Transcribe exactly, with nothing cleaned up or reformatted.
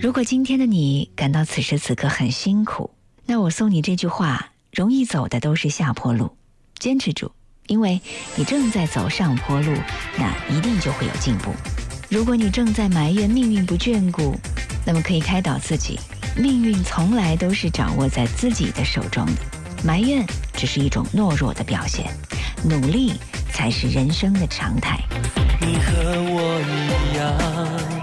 如果今天的你感到此时此刻很辛苦，那我送你这句话：容易走的都是下坡路，坚持住，因为你正在走上坡路，那一定就会有进步。如果你正在埋怨命运不眷顾，那么可以开导自己，命运从来都是掌握在自己的手中的，埋怨只是一种懦弱的表现，努力才是人生的常态。 你和我一样